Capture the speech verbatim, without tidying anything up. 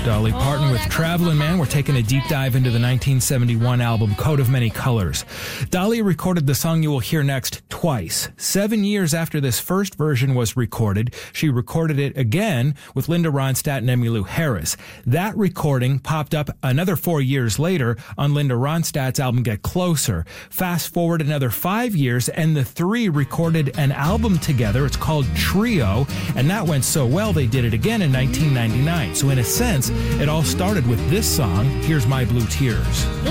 Dolly Parton with Travelin' Man. We're taking a deep dive into the nineteen seventy-one album Coat of Many Colors. Dolly recorded the song you will hear next twice. Seven years after this first version was recorded, she recorded it again with Linda Ronstadt and Emmylou Harris. That recording popped up another four years later on Linda Ronstadt's album Get Closer. Fast forward another five years and the three recorded an album together. It's called Trio, and that went so well they did it again in nineteen ninety-nine. So in a sense, it all started with this song, Here's My Blue Tears.